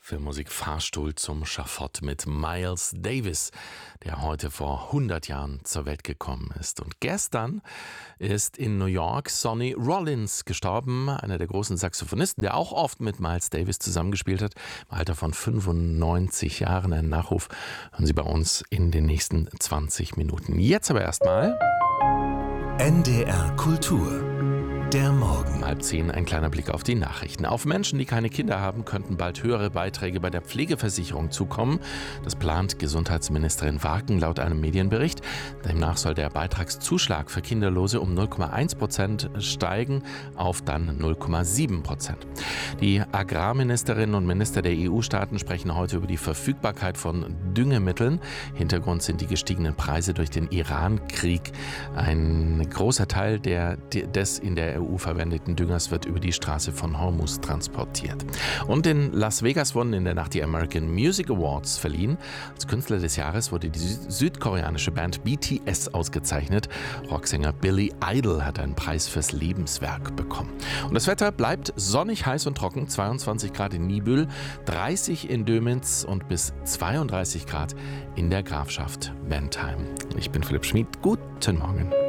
Filmmusik Fahrstuhl zum Schafott mit Miles Davis, der heute vor 100 Jahren zur Welt gekommen ist. Und gestern ist in New York Sonny Rollins gestorben, einer der großen Saxophonisten, der auch oft mit Miles Davis zusammengespielt hat, im Alter von 95 Jahren. Einen Nachruf hören Sie bei uns in den nächsten 20 Minuten. Jetzt aber erstmal NDR Kultur. Der Morgen. 9:30 ein kleiner Blick auf die Nachrichten. Auf Menschen, die keine Kinder haben, könnten bald höhere Beiträge bei der Pflegeversicherung zukommen. Das plant Gesundheitsministerin Warken laut einem Medienbericht. Demnach soll der Beitragszuschlag für Kinderlose um 0,1% steigen auf dann 0,7%. Die Agrarministerinnen und Minister der EU-Staaten sprechen heute über die Verfügbarkeit von Düngemitteln. Hintergrund sind die gestiegenen Preise durch den Iran-Krieg. Ein großer Teil des in der EU verwendeten Düngers wird über die Straße von Hormuz transportiert. Und in Las Vegas wurden in der Nacht die American Music Awards verliehen. Als Künstler des Jahres wurde die südkoreanische Band BTS ausgezeichnet. Rocksänger Billy Idol hat einen Preis fürs Lebenswerk bekommen. Und das Wetter bleibt sonnig, heiß und trocken. 22 Grad in Niebüll, 30 in Dömitz und bis 32 Grad in der Grafschaft Bentheim. Ich bin Philipp Schmid. Guten Morgen.